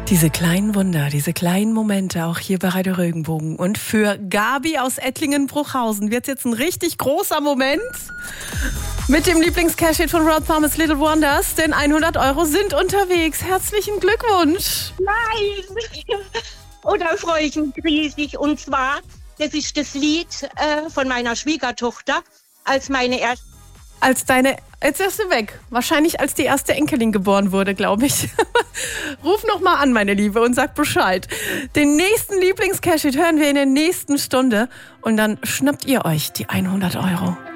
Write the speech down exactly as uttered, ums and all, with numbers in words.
Diese kleinen Wunder, diese kleinen Momente, auch hier bei Radio Regenbogen. Und für Gabi aus Ettlingen-Bruchhausen wird es jetzt ein richtig großer Moment mit dem Lieblings-Cash-Hit von Rod Thomas, Little Wonders, denn hundert Euro sind unterwegs. Herzlichen Glückwunsch. Nein! Oh, da freue ich mich riesig. Und zwar, das ist das Lied äh, von meiner Schwiegertochter, als meine erste... Als deine, jetzt ist sie weg. Wahrscheinlich als die erste Enkelin geboren wurde, glaube ich. Ruf noch mal an, meine Liebe, und sag Bescheid. Den nächsten Lieblings-Cash-Hit hören wir in der nächsten Stunde. Und dann schnappt ihr euch die hundert Euro.